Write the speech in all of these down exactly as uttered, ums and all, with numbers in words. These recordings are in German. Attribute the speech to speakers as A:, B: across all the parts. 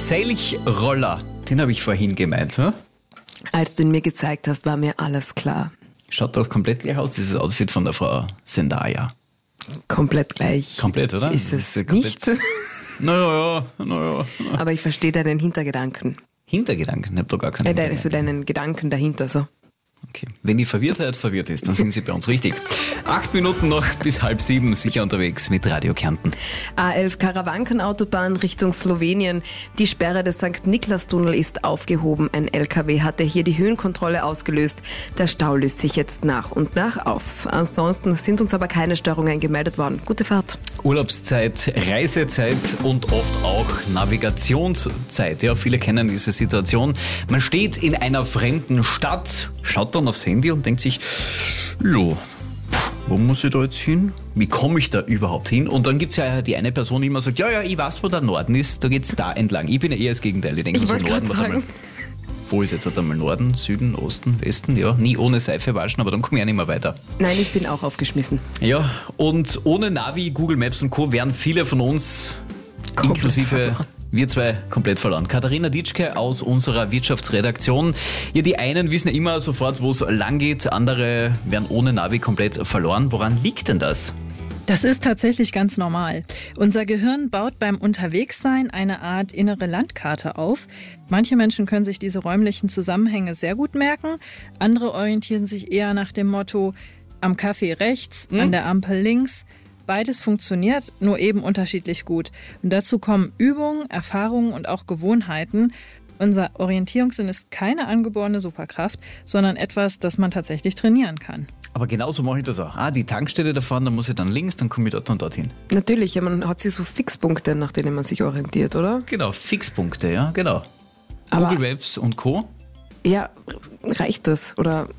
A: Selchroller, den habe ich vorhin gemeint. Hm?
B: Als du ihn mir gezeigt hast, war mir alles klar.
A: Schaut doch komplett gleich aus, dieses Outfit von der Frau Zendaya.
B: Komplett gleich.
A: Komplett, oder?
B: Ist
A: das
B: es
A: ist komplett
B: nicht?
A: Naja, naja.
B: Aber ich verstehe deinen Hintergedanken.
A: Hintergedanken? Ich habe doch gar keinen
B: Äh,
A: Hintergedanken.
B: also deinen Gedanken dahinter so.
A: Okay. Wenn die Verwirrtheit verwirrt ist, dann sind Sie bei uns richtig. Acht Minuten noch bis halb sieben, sicher unterwegs mit Radio Kärnten.
B: A elf Karawankenautobahn Richtung Slowenien. Die Sperre des Sankt Niklas-Tunnel ist aufgehoben. Ein L K W hatte hier die Höhenkontrolle ausgelöst. Der Stau löst sich jetzt nach und nach auf. Ansonsten sind uns aber keine Störungen gemeldet worden. Gute Fahrt.
A: Urlaubszeit, Reisezeit und oft auch Navigationszeit. Ja, viele kennen diese Situation. Man steht in einer fremden Stadt, schaut dann aufs Handy und denkt sich, jo, wo muss ich da jetzt hin? Wie komme ich da überhaupt hin? Und dann gibt es ja die eine Person, die immer sagt, ja, ja, ich weiß, wo der Norden ist, da geht's da entlang. Ich bin ja eher das Gegenteil. Ich denke
B: Ich
A: so,
B: wollte
A: Norden,
B: gerade
A: warte mal.
B: sagen.
A: Wo ist jetzt halt einmal Norden, Süden, Osten, Westen? Ja, nie ohne Seife waschen, aber dann komme ich auch nicht mehr weiter.
B: Nein, ich bin auch aufgeschmissen.
A: Ja, und ohne Navi, Google Maps und Co. wären viele von uns,
B: Komplett
A: inklusive
B: verloren.
A: wir zwei, komplett verloren. Katharina Ditschke aus unserer Wirtschaftsredaktion. Ja, die einen wissen ja immer sofort, wo es lang geht, andere werden ohne Navi komplett verloren. Woran liegt denn das?
C: Das ist tatsächlich ganz normal. Unser Gehirn baut beim Unterwegssein eine Art innere Landkarte auf. Manche Menschen können sich diese räumlichen Zusammenhänge sehr gut merken. Andere orientieren sich eher nach dem Motto, am Café rechts, hm? an der Ampel links. Beides funktioniert, nur eben unterschiedlich gut. Und dazu kommen Übungen, Erfahrungen und auch Gewohnheiten. Unser Orientierungssinn ist keine angeborene Superkraft, sondern etwas, das man tatsächlich trainieren kann.
A: Aber genauso mache ich das auch. Ah, die Tankstelle da vorne, da muss ich dann links, dann komme ich dort und dorthin.
B: Natürlich, ja, man hat sich so Fixpunkte, nach denen man sich orientiert, oder?
A: Genau, Fixpunkte, ja, genau.
B: Aber-
A: Google Maps und Co.
B: Ja, reicht das? Oder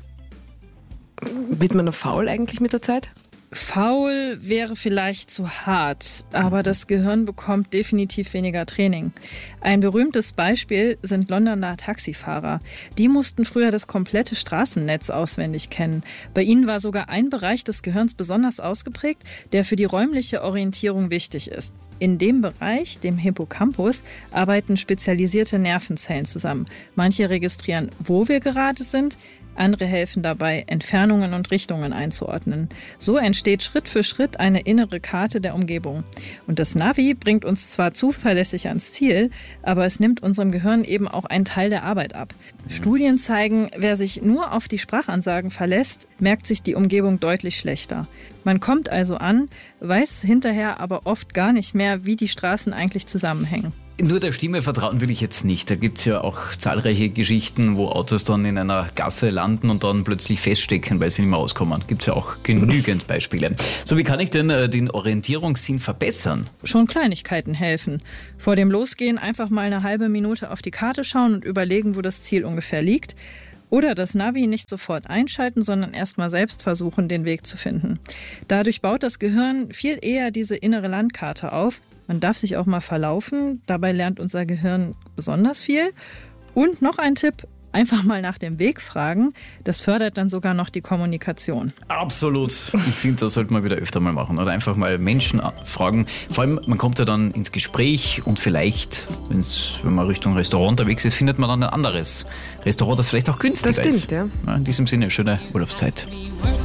B: wird man noch faul eigentlich mit der Zeit?
C: Faul wäre vielleicht zu hart, aber das Gehirn bekommt definitiv weniger Training. Ein berühmtes Beispiel sind Londoner Taxifahrer. Die mussten früher das komplette Straßennetz auswendig kennen. Bei ihnen war sogar ein Bereich des Gehirns besonders ausgeprägt, der für die räumliche Orientierung wichtig ist. In dem Bereich, dem Hippocampus, arbeiten spezialisierte Nervenzellen zusammen. Manche registrieren, wo wir gerade sind, andere helfen dabei, Entfernungen und Richtungen einzuordnen. So entsteht Schritt für Schritt eine innere Karte der Umgebung. Und das Navi bringt uns zwar zuverlässig ans Ziel, aber es nimmt unserem Gehirn eben auch einen Teil der Arbeit ab. Studien zeigen, wer sich nur auf die Sprachansagen verlässt, merkt sich die Umgebung deutlich schlechter. Man kommt also an, weiß hinterher aber oft gar nicht mehr, wie die Straßen eigentlich zusammenhängen.
A: Nur der Stimme vertrauen will ich jetzt nicht. Da gibt es ja auch zahlreiche Geschichten, wo Autos dann in einer Gasse landen und dann plötzlich feststecken, weil sie nicht mehr auskommen. Gibt es ja auch genügend Beispiele. So, wie kann ich denn äh, den Orientierungssinn verbessern?
C: Schon Kleinigkeiten helfen. Vor dem Losgehen einfach mal eine halbe Minute auf die Karte schauen und überlegen, wo das Ziel ungefähr liegt. Oder das Navi nicht sofort einschalten, sondern erst mal selbst versuchen, den Weg zu finden. Dadurch baut das Gehirn viel eher diese innere Landkarte auf. Man darf sich auch mal verlaufen, dabei lernt unser Gehirn besonders viel. Und noch ein Tipp, einfach mal nach dem Weg fragen, das fördert dann sogar noch die Kommunikation.
A: Absolut. Ich finde, das sollte man wieder öfter mal machen. Oder einfach mal Menschen fragen. Vor allem, man kommt ja dann ins Gespräch und vielleicht, wenn's, wenn man Richtung Restaurant unterwegs ist, findet man dann ein anderes Restaurant, das vielleicht auch günstiger
B: Das stimmt,
A: ist.
B: ja.
A: Ja, in diesem Sinne, schöne Urlaubszeit.